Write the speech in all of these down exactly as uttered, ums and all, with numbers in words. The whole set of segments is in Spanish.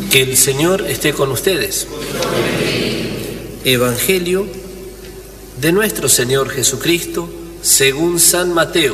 Que el Señor esté con ustedes. Evangelio de nuestro Señor Jesucristo según San Mateo.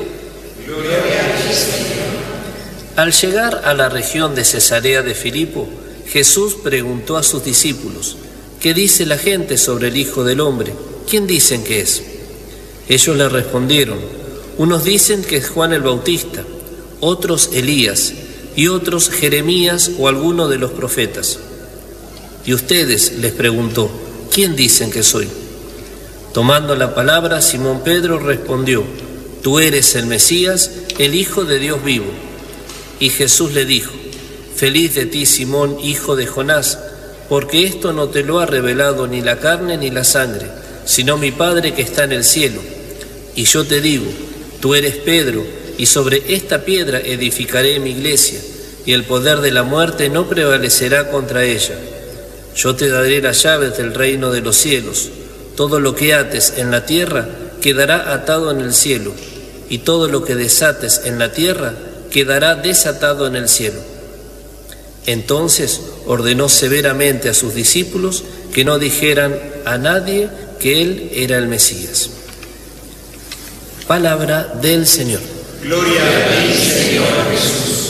Al llegar a la región de Cesarea de Filipo, Jesús preguntó a sus discípulos: ¿qué dice la gente sobre el Hijo del Hombre? ¿Quién dicen que es? Ellos le respondieron: unos dicen que es Juan el Bautista, otros Elías, y otros Jeremías o alguno de los profetas. Y ustedes, les preguntó, ¿quién dicen que soy? Tomando la palabra, Simón Pedro respondió: tú eres el Mesías, el Hijo de Dios vivo. Y Jesús le dijo: feliz de ti, Simón, hijo de Jonás, porque esto no te lo ha revelado ni la carne ni la sangre, sino mi Padre que está en el cielo. Y yo te digo, tú eres Pedro, y sobre esta piedra edificaré mi iglesia, y el poder de la muerte no prevalecerá contra ella. Yo te daré las llaves del reino de los cielos. Todo lo que ates en la tierra quedará atado en el cielo, y todo lo que desates en la tierra quedará desatado en el cielo. Entonces ordenó severamente a sus discípulos que no dijeran a nadie que él era el Mesías. Palabra del Señor. Gloria a ti, Señor Jesús.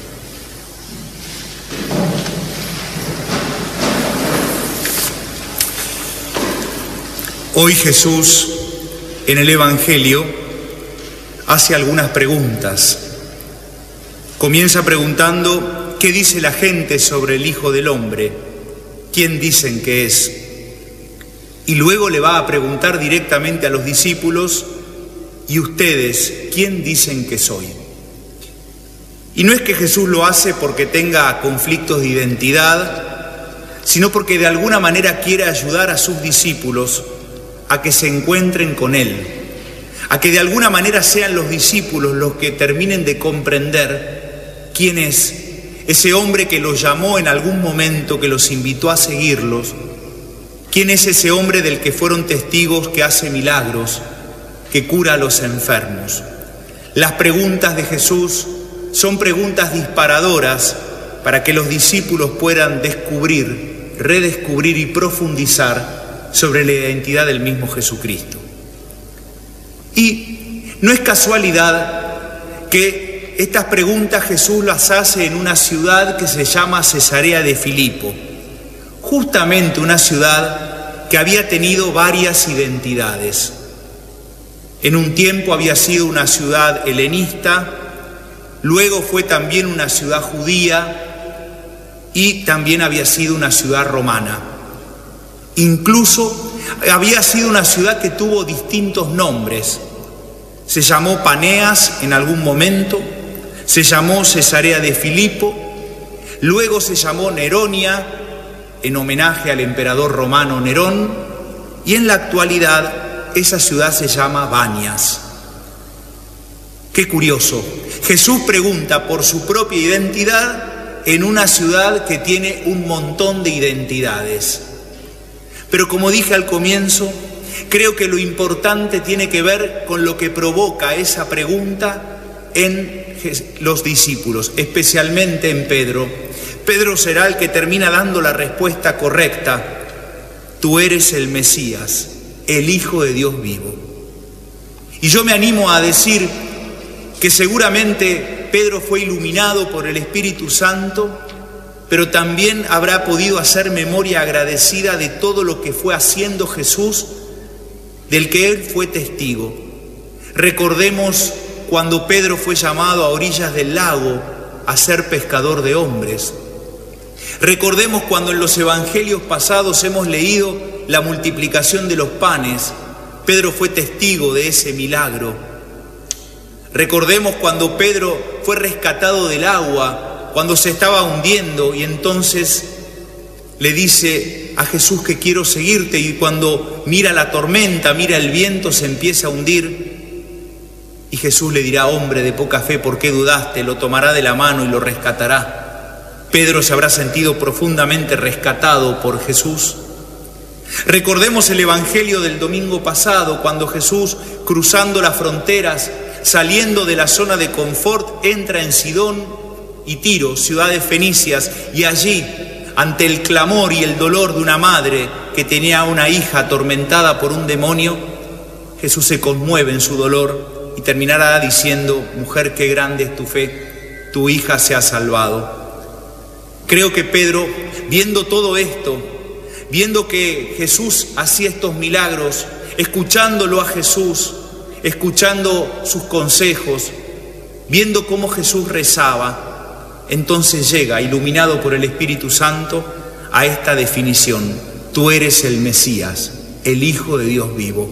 Hoy Jesús, en el Evangelio, hace algunas preguntas. Comienza preguntando: ¿qué dice la gente sobre el Hijo del Hombre? ¿Quién dicen que es? Y luego le va a preguntar directamente a los discípulos: ¿y ustedes, quién dicen que soy? Y no es que Jesús lo hace porque tenga conflictos de identidad, sino porque de alguna manera quiere ayudar a sus discípulos a que se encuentren con Él, a que de alguna manera sean los discípulos los que terminen de comprender quién es ese hombre que los llamó en algún momento, que los invitó a seguirlos, quién es ese hombre del que fueron testigos, que hace milagros, que cura a los enfermos. Las preguntas de Jesús son preguntas disparadoras para que los discípulos puedan descubrir, redescubrir y profundizar sobre la identidad del mismo Jesucristo. Y no es casualidad que estas preguntas Jesús las hace en una ciudad que se llama Cesarea de Filipo, justamente una ciudad que había tenido varias identidades. En un tiempo había sido una ciudad helenista, luego fue también una ciudad judía y también había sido una ciudad romana. Incluso había sido una ciudad que tuvo distintos nombres. Se llamó Paneas en algún momento, se llamó Cesarea de Filipo, luego se llamó Neronia en homenaje al emperador romano Nerón, y en la actualidad esa ciudad se llama Banias. Qué curioso. Jesús pregunta por su propia identidad en una ciudad que tiene un montón de identidades. Pero como dije al comienzo, creo que lo importante tiene que ver con lo que provoca esa pregunta en los discípulos, especialmente en Pedro. Pedro será el que termina dando la respuesta correcta: tú eres el Mesías, el Hijo de Dios vivo. Y yo me animo a decir que seguramente Pedro fue iluminado por el Espíritu Santo, pero también habrá podido hacer memoria agradecida de todo lo que fue haciendo Jesús, del que él fue testigo. Recordemos cuando Pedro fue llamado a orillas del lago a ser pescador de hombres. Recordemos cuando en los evangelios pasados hemos leído la multiplicación de los panes. Pedro fue testigo de ese milagro. Recordemos cuando Pedro fue rescatado del agua, cuando se estaba hundiendo, y entonces le dice a Jesús que quiero seguirte, y cuando mira la tormenta, mira el viento, se empieza a hundir, y Jesús le dirá: hombre de poca fe, ¿por qué dudaste? Lo tomará de la mano y lo rescatará. Pedro se habrá sentido profundamente rescatado por Jesús. Recordemos el evangelio del domingo pasado, cuando Jesús, cruzando las fronteras, saliendo de la zona de confort, entra en Sidón y Tiro, ciudades fenicias, y allí, ante el clamor y el dolor de una madre que tenía una hija atormentada por un demonio, Jesús se conmueve en su dolor y terminará diciendo: mujer, qué grande es tu fe, tu hija se ha salvado. Creo que Pedro, viendo todo esto, viendo que Jesús hacía estos milagros, escuchándolo a Jesús, escuchando sus consejos, viendo cómo Jesús rezaba, entonces llega, iluminado por el Espíritu Santo, a esta definición: tú eres el Mesías, el Hijo de Dios vivo.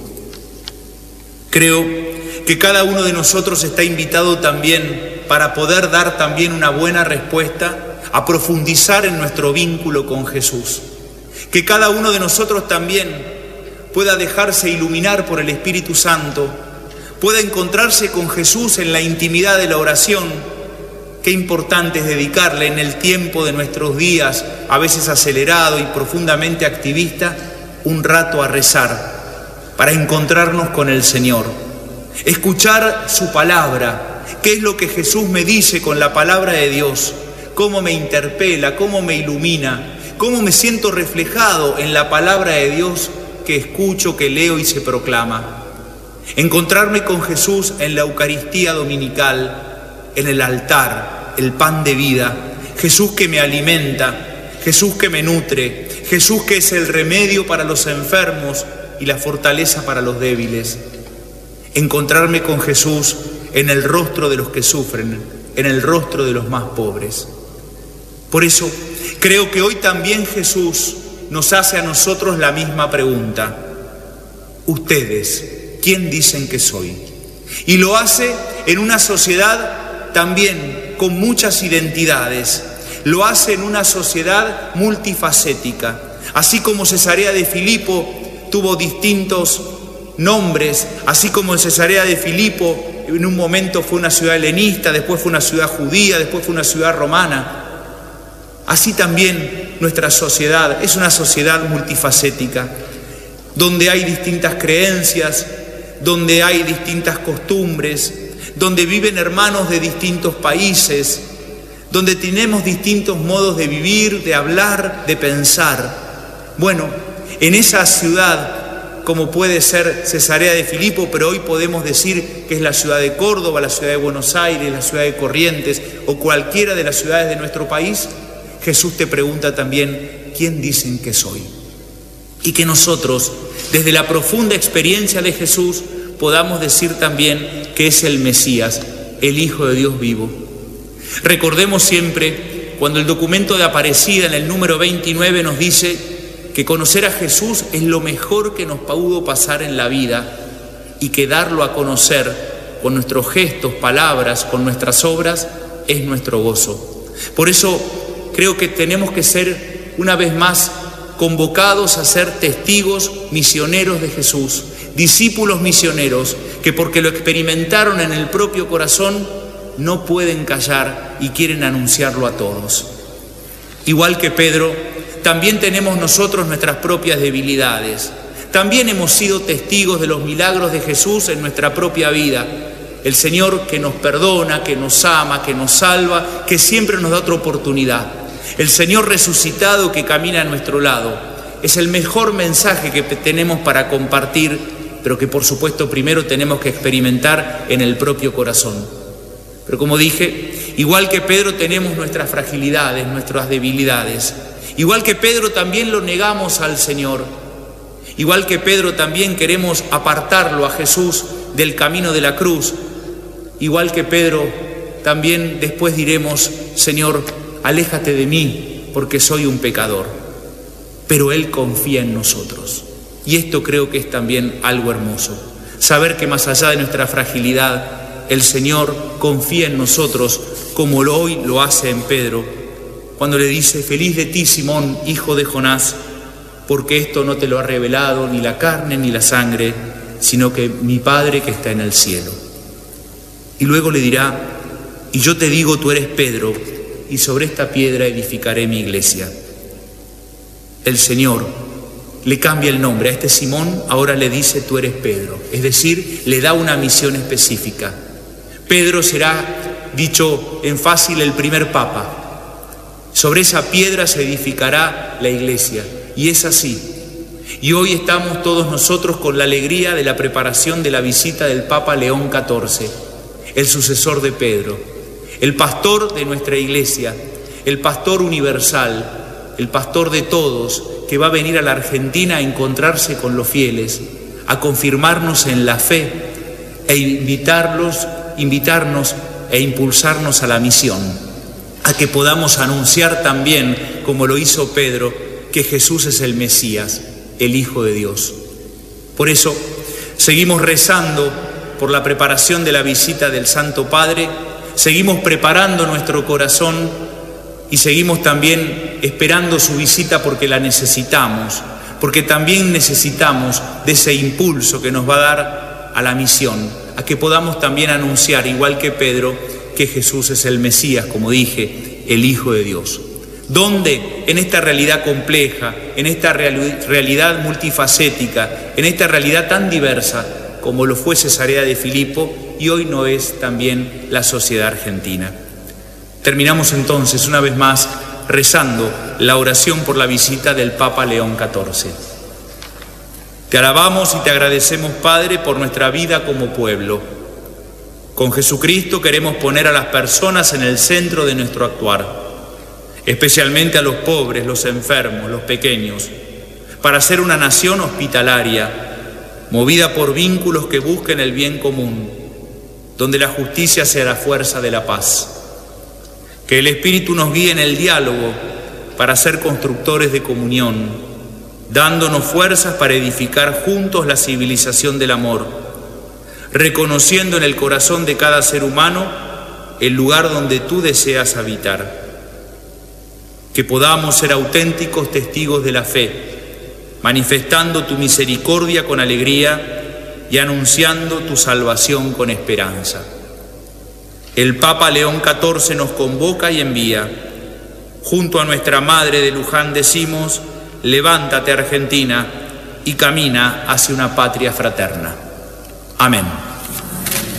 Creo que cada uno de nosotros está invitado también, para poder dar también una buena respuesta, a profundizar en nuestro vínculo con Jesús. Que cada uno de nosotros también pueda dejarse iluminar por el Espíritu Santo, pueda encontrarse con Jesús en la intimidad de la oración. Qué importante es dedicarle en el tiempo de nuestros días, a veces acelerado y profundamente activista, un rato a rezar, para encontrarnos con el Señor. Escuchar su palabra, qué es lo que Jesús me dice con la palabra de Dios, cómo me interpela, cómo me ilumina, cómo me siento reflejado en la palabra de Dios que escucho, que leo y se proclama. Encontrarme con Jesús en la Eucaristía dominical, en el altar, el pan de vida, Jesús que me alimenta, Jesús que me nutre, Jesús que es el remedio para los enfermos y la fortaleza para los débiles. Encontrarme con Jesús en el rostro de los que sufren, en el rostro de los más pobres. Por eso, creo que hoy también Jesús nos hace a nosotros la misma pregunta: ustedes, ¿quién dicen que soy? Y lo hace en una sociedad también con muchas identidades, lo hace en una sociedad multifacética. Así como Cesarea de Filipo tuvo distintos nombres, así como Cesarea de Filipo en un momento fue una ciudad helenista, después fue una ciudad judía, después fue una ciudad romana, así también nuestra sociedad es una sociedad multifacética, donde hay distintas creencias, donde hay distintas costumbres, donde viven hermanos de distintos países, donde tenemos distintos modos de vivir, de hablar, de pensar. Bueno, en esa ciudad, como puede ser Cesarea de Filipo, pero hoy podemos decir que es la ciudad de Córdoba, la ciudad de Buenos Aires, la ciudad de Corrientes o cualquiera de las ciudades de nuestro país, Jesús te pregunta también: ¿quién dicen que soy? Y que nosotros, desde la profunda experiencia de Jesús, podamos decir también que es el Mesías, el Hijo de Dios vivo. Recordemos siempre, cuando el documento de Aparecida en el número veintinueve nos dice que conocer a Jesús es lo mejor que nos pudo pasar en la vida, y que darlo a conocer con nuestros gestos, palabras, con nuestras obras, es nuestro gozo. Por eso creo que tenemos que ser una vez más convocados a ser testigos misioneros de Jesús, discípulos misioneros que, porque lo experimentaron en el propio corazón, no pueden callar y quieren anunciarlo a todos. Igual que Pedro, también tenemos nosotros nuestras propias debilidades. También hemos sido testigos de los milagros de Jesús en nuestra propia vida. El Señor que nos perdona, que nos ama, que nos salva, que siempre nos da otra oportunidad. El Señor resucitado que camina a nuestro lado. Es el mejor mensaje que tenemos para compartir, pero que por supuesto primero tenemos que experimentar en el propio corazón. Pero como dije, igual que Pedro tenemos nuestras fragilidades, nuestras debilidades. Igual que Pedro también lo negamos al Señor. Igual que Pedro también queremos apartarlo a Jesús del camino de la cruz. Igual que Pedro también después diremos: Señor, aléjate de mí porque soy un pecador. Pero Él confía en nosotros. Y esto creo que es también algo hermoso. Saber que más allá de nuestra fragilidad, el Señor confía en nosotros como hoy lo hace en Pedro, cuando le dice: feliz de ti, Simón, hijo de Jonás, porque esto no te lo ha revelado ni la carne ni la sangre, sino que mi Padre que está en el cielo. Y luego le dirá: y yo te digo, tú eres Pedro, y sobre esta piedra edificaré mi iglesia. El Señor le cambia el nombre a este Simón, ahora le dice: tú eres Pedro, es decir, le da una misión específica. Pedro será, dicho en fácil, el primer papa. Sobre esa piedra se edificará la iglesia, y es así. Y hoy estamos todos nosotros con la alegría de la preparación de la visita del Papa León catorce, el sucesor de Pedro, el pastor de nuestra iglesia, el pastor universal, el pastor de todos, que va a venir a la Argentina a encontrarse con los fieles, a confirmarnos en la fe e invitarlos, invitarnos e impulsarnos a la misión, a que podamos anunciar también, como lo hizo Pedro, que Jesús es el Mesías, el Hijo de Dios. Por eso, seguimos rezando por la preparación de la visita del Santo Padre, seguimos preparando nuestro corazón y seguimos también esperando su visita porque la necesitamos, porque también necesitamos de ese impulso que nos va a dar a la misión, a que podamos también anunciar, igual que Pedro, que Jesús es el Mesías, como dije, el Hijo de Dios. ¿Dónde? En esta realidad compleja, en esta real, realidad multifacética, en esta realidad tan diversa como lo fue Cesarea de Filipo y hoy no es también la sociedad argentina. Terminamos entonces una vez más rezando la oración por la visita del Papa León catorce. Te alabamos y te agradecemos, Padre, por nuestra vida como pueblo. Con Jesucristo queremos poner a las personas en el centro de nuestro actuar, especialmente a los pobres, los enfermos, los pequeños, para ser una nación hospitalaria, movida por vínculos que busquen el bien común, donde la justicia sea la fuerza de la paz. Que el Espíritu nos guíe en el diálogo para ser constructores de comunión, dándonos fuerzas para edificar juntos la civilización del amor, reconociendo en el corazón de cada ser humano el lugar donde tú deseas habitar. Que podamos ser auténticos testigos de la fe, manifestando tu misericordia con alegría y anunciando tu salvación con esperanza. El Papa León catorce nos convoca y envía. Junto a nuestra Madre de Luján decimos: levántate, Argentina, y camina hacia una patria fraterna. Amén.